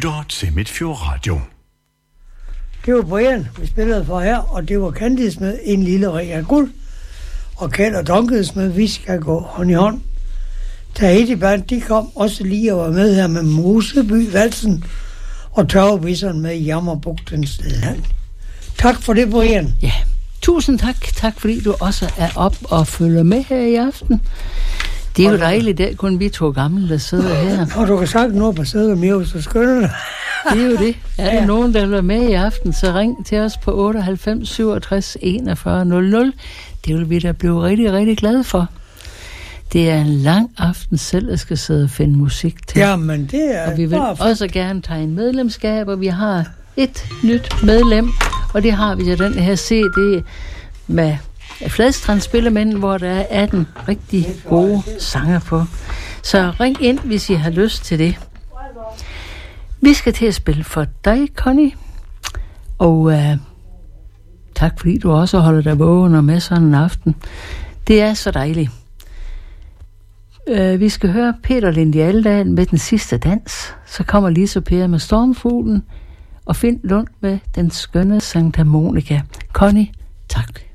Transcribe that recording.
lytter til Midtfjord Radio. Det var Brian, vi spillede for her, og det var Candice med En lille ring af guld. Og Kjeld og Dunkels med Vi skal gå hånd i hånd. Tahiti Band, de kom også lige og var med her med Moseby Valsen og Tørvebisseren med Jammerbugten Stedland. Tak for det, Brian. Ja, tusind tak. Tak fordi du også er op og følger med her i aften. Det er jo dejligt, der kun vi to gamle, der sidder her. Og du kan sagt noget på sædet med, så skønner det. Det er jo det. Er der nogen, der vil være med i aften, så ring til os på 98 67 41 00. Det vil vi da blive rigtig, rigtig glade for. Det er en lang aften selv, at skal sidde og finde musik til. Jamen, det er... Og vi vil også gerne tegne medlemskab, og vi har et nyt medlem, og det har vi til den her CD med Fladstrandspillemænd, hvor der er 18 rigtig gode sanger på. Så ring ind, hvis I har lyst til det. Vi skal til at spille for dig, Connie, og tak fordi du også holder dig vågen og med sådan en aften. Det er så dejligt. Vi skal høre Peter Lindi Aldal med Den sidste dans. Så kommer Lise Per med Stormfuglen og Finn Lund med Den skønne Santa Monica. Connie, tak.